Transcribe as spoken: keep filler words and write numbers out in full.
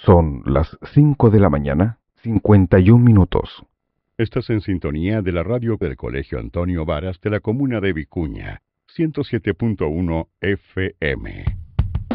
Son las cinco de la mañana, cincuenta y un minutos. Estás en sintonía de la radio del Colegio Antonio Varas de la comuna de Vicuña, ciento siete punto uno F M.